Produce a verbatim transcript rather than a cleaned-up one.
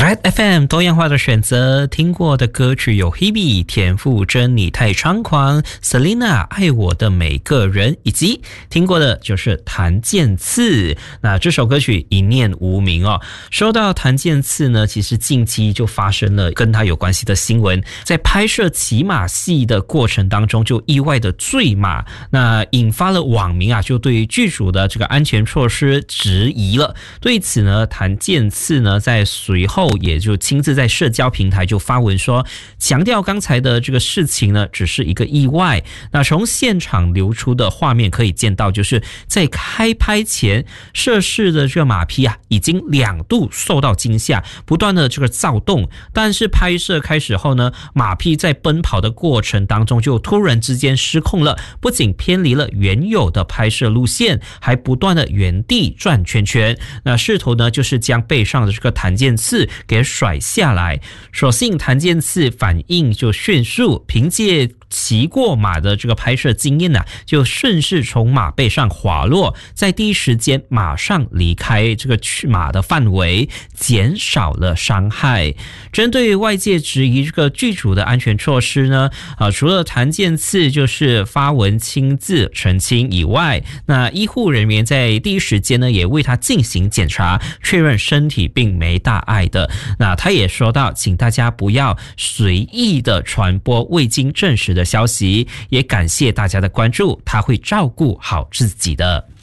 Drive F M 多样化的选择，听过的歌曲有 Hebe 田馥甄你太猖狂， Selina 爱我的每个人，以及听过的就是谭健次。那这首歌曲一念无名哦。说到谭健次呢，其实近期就发生了跟他有关系的新闻，在拍摄骑马戏的过程当中就意外的坠马，那引发了网民啊就对于剧组的这个安全措施质疑了。对此呢，谭健次呢在随后也就亲自在社交平台就发文说，强调刚才的这个事情呢只是一个意外。那从现场流出的画面可以见到，就是在开拍前涉事的这个马匹啊已经两度受到惊吓，不断的这个躁动，但是拍摄开始后呢，马匹在奔跑的过程当中就突然之间失控了，不仅偏离了原有的拍摄路线，还不断的原地转圈圈，那试图呢就是将背上的这个谭健次给甩下来。所幸谭健次反应就迅速，凭借骑过马的这个拍摄经验呢、啊，就顺势从马背上滑落，在第一时间马上离开这个马的范围，减少了伤害。针对外界质疑这个剧组的安全措施呢，啊，除了谭健次就是发文亲自澄清以外，那医护人员在第一时间呢也为他进行检查，确认身体并没大碍的。那他也说到，请大家不要随意的传播未经证实的消息，也感谢大家的关注，他会照顾好自己的。